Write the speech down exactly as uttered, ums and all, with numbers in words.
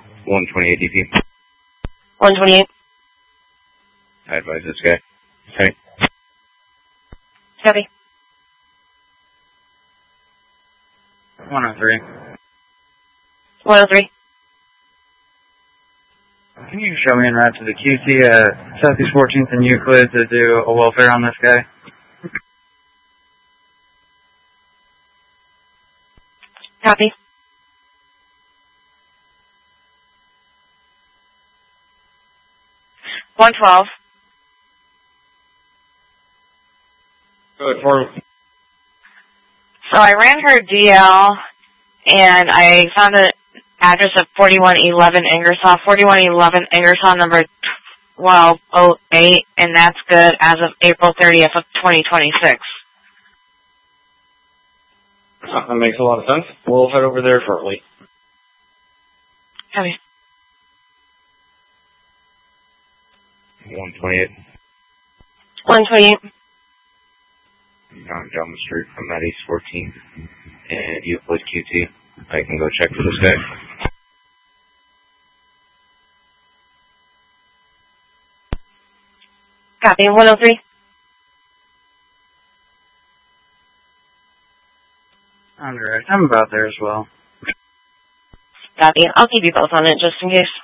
one twenty-eight D P. one twenty-eight. I advise this guy. Sorry. Copy. one oh three. one oh three. Can you show me en route to the Q T at Southeast fourteenth and Euclid to do a welfare on this guy? Copy. one twelve. Go ahead, forward. So I ran her D L, and I found an address of forty-one eleven Ingersoll, forty-one eleven Ingersoll, number twelve oh eight, and that's good as of April thirtieth of twenty twenty-six. That makes a lot of sense. We'll head over there shortly. Copy. one twenty-eight. one twenty-eight. I'm down the street from that East fourteenth and Euclid Q T. I can go check for this guy. Copy. one oh three. I'm direct. I'm about there as well. Copy. I'll keep you both on it just in case.